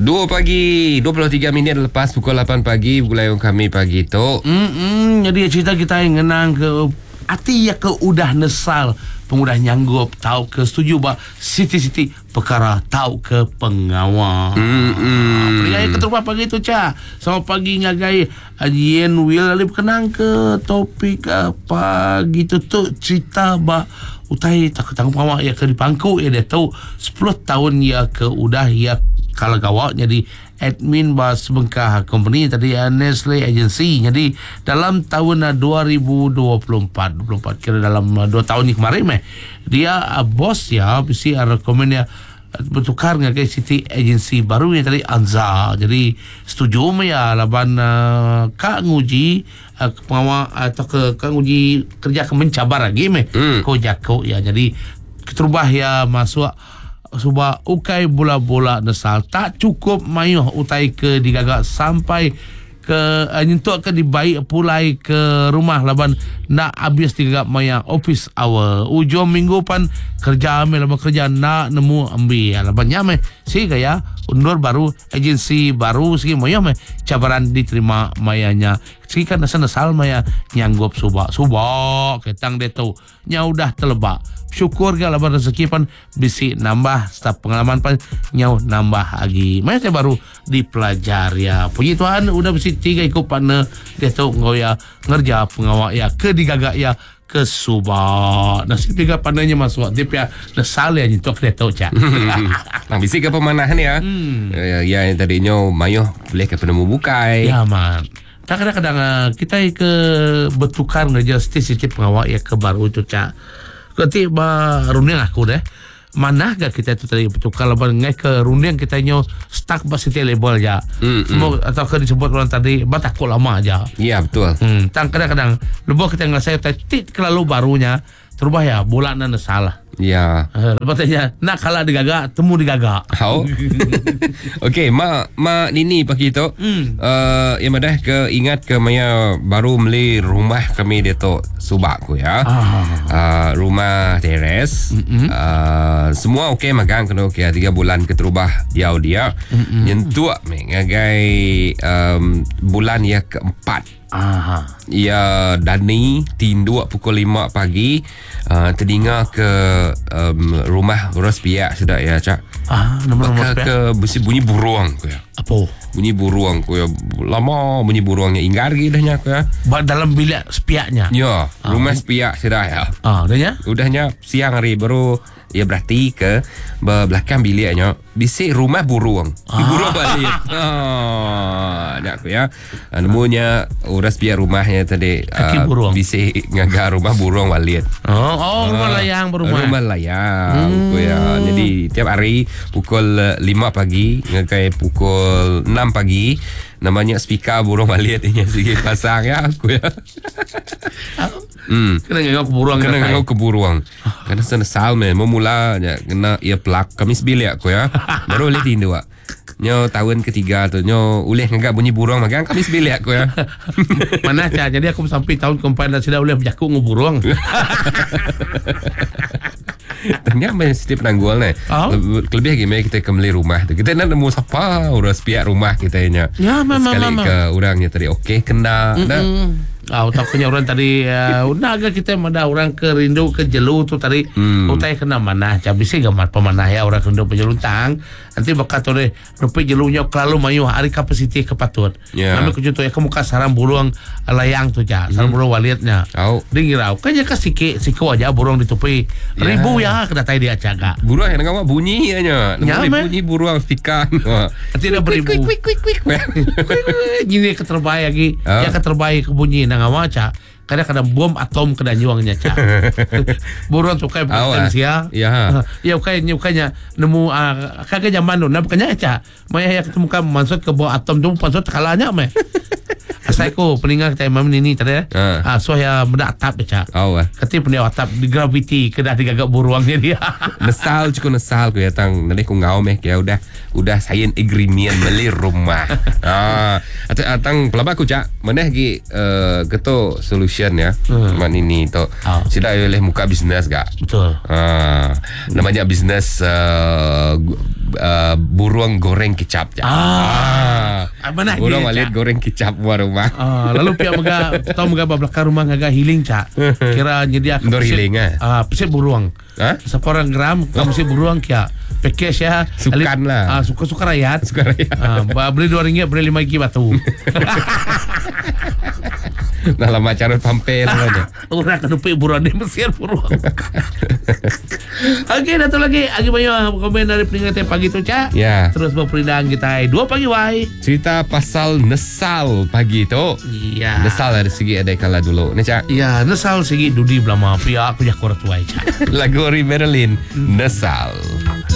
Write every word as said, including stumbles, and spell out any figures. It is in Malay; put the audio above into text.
dua pagi, dua puluh tiga minit lepas pukul lapan pagi, bulan kami pagi tu. Mm-mm, jadi cerita kita yang ngenang ke hati ya ke udah nesal, pengudah nyanggup tahu ke setuju bah siti-siti perkara tahu ke pengawal. Mm-mm. Pergi ke terubah pagi tu Cak. Sama pagi ngagai Yen Will ali berkenang ke topik apa gitu tu cerita bah utai tak ketanggung pengawal ya ke di pangku ya dia tahu sepuluh tahun ya ke udah ya kalau gawak jadi admin bas sebengkah company tadi uh, Nestle Agency. Jadi dalam tahun uh, dua ribu dua puluh empat kira dalam uh, dua tahun ni kemarin meh dia uh, bos ya mesti uh, rekomen ya uh, bertukar dengan City Agency baru ni tadi Anza. Jadi setuju meh ya laban uh, kak nguji uh, pengawal uh, atau ke kak nguji kerja ke mencabar lagi meh hmm. ko jako ya. Jadi keterubah ya masuk subah ukai bola-bola nesal tak cukup mayuh utai ke digagak sampai ke uh, nyentuk ke dibaik pulai ke rumah laban nak habis digagak maya office hour ujung minggu pan kerja ambil laban kerja nak nemu ambil laban nyame si gaya undur baru agensi baru segi mayuh me cabaran diterima mayanya segi kan nasa nesal maya nyanggup subak subak ketang dia tu nya udah telebak syukur ke laban rezeki pan bisi nambah staf pengalaman pan nyau nambah lagi maya saya baru dipelajari ya puji Tuhan udah bisi tiga ikut partner dia tu ngoya ngerja pengawal ya ke digagak ya ke Subak nasib tiga partnernya masuk dia pia nesal ya nyentuk dia tu Cak. Nang bisi ke pemanahan ya hmm. ya, ya yang tadinya mayuh boleh ke penemu bukai ya man tak kadang-kadang uh, kita ke bertukar ngerja setiap pengawal ya ke baru itu Cak. Ketik ba runding aku deh. Mana gak kita tu tadi bertukar lepas ngai ke runding kita nyo stuck ba setiap label aja. Mm, Semua mm. atau ke disebut orang tadi ba takut lama aja. Ya betul. Hmm, tang kadang-kadang lepas kita ngasih tit kelalu barunya terubah ya bola na salah. Ya. Uh, lepas tanya nak kalah digagak temu digagak. How? Okey, mak mak Nini pagi tu. Hmm. Uh, yang madah ke ingat ke maya baru beli rumah kami dia tu Subak ku ya. Ah. Uh, rumah teres. Mm-hmm. Uh, semua okey magang kena okey tiga bulan ke terubah dia dia. Mm-hmm. Nyentuk mengagai um, bulan ya keempat. Aha. Ya Dani tindu pukul lima pagi uh, terdengar ke um, rumah Ros Piak sudah ya Cak. Ah, nombor Maka ke bunyi, bunyi burung ku ya. Apa? Bunyi burung ku ya. Lama bunyi burungnya inggar gitu dah ku ya. Ba dalam bilik sepiaknya. Ya, rumah ah. sepiak sudah ya. Ah, udahnya? Udahnya siang hari baru ya berarti ke belakang biliknya bisik rumah burung. Ah. Burung balik. Ah, nak ku ya. Namanya Ros Piak rumahnya tadi kaki uh, burung. Bisik ngagar rumah burung walit. Oh, oh rumah uh, layang berumah. Rumah layang hmm. ku ya. Jadi tiap hari pukul lima pagi ngagai pukul enam pagi namanya speaker burung walit ini sikit pasang ya aku ya. Hmm. Kena ngau ke burung. Kena ngau ke burung. Kena sana salme memula ya kena ia plak kami sebilik aku ya. Baru boleh tindu ah. Nyo tahun ketiga tu nyo uleh ngagak bunyi burung magang kami sebilik aku ya. Mana Cak jadi aku sampai tahun keempat dah sudah boleh berjaku ngeburung. Ternyata mesti penanggual ni. Oh? Lebih lagi kita kembali rumah tu. Kita nak nemu siapa Ros Piak rumah kita nya. Ya, mama, sekali mama. ke orangnya tadi okey kena. Ah, takutnya orang tadi uh, udah agak kita ada orang ke rindu ke jelu tu tadi hmm. utai kena mana cabi sih gamat pemanah ya orang rindu penjelu tang nanti bakat oleh rupi jelunya kelalu mayu hari kapasiti kepatut yeah. Nami kujutu ya ke muka sarang burung layang tu ja sarang hmm. burung waliatnya oh. Dingirau kanya ke siki siko aja burung ditupi yeah. Ribu ya kena tai dia caga burung yang ngapa bunyi nya bunyi burung ikan tidak beribu ini keterbaik lagi ya keterbaik bunyi nang awaca kadang-kadang bom atom kena nyuangnya Cak. Burung tu kayak potensia. Ya. Ya kayaknya kayaknya nemu uh, kagak zaman tu nak kanya Cak. Maya ya ketemu kan maksud ke bom atom tu maksud kalanya meh. Asaiku peningat kita mam ini tadi eh. Ah so ya mendak atap Cak. Oh. Ketip punya atap di gravity kena digagak buruangnya dia. Nesal cukup nesal ku ya tang nanti ku ngau meh ya udah udah sign agreement beli rumah. Ah atau atang pelaba ku Cak. Maneh gi uh, keto solution ya. Hmm. Man ini tu. Oh. Sida boleh muka bisnes gak? Betul. Ah namanya bisnes uh, uh, Buruang goreng kicap je. Ah, ah. Mana Buruang dia, walit Cak? goreng kicap buat rumah. Ah, lalu pihak mega tahu mega belakang rumah ngaga healing Cak. Kira nyediakan Ndor healing, ah. Ah, pesek buruang. Ha? Seporang gram kamu sih buruang kia. Pekes ya. Sukan lah. Ah, suka-suka rakyat. Suka rakyat. Ah, beli dua ringgit beli lima gigi batu. Nah lama cara pampel aja. Orang kan lupa buruan di Mesir buruan. Okey, datang lagi. Lagi banyak komen dari peningkat pagi tu Cak. Ya. Terus berperindaan kita dua pagi wai. Cerita pasal nesal pagi tu. Iya. Nesal dari segi ada kala dulu. Ni Cak. Iya, nesal segi dudi belama pia aku jak kurat wai Cak. Lagu Ori Marilyn. Nesal.